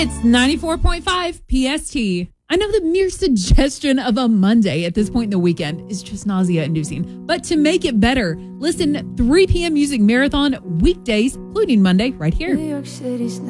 It's 94.5 PST. I know the mere suggestion of a Monday at this point in the weekend is just nausea-inducing. But to make it better, listen 3 p.m. Music Marathon weekdays, including Monday, right here. New York City's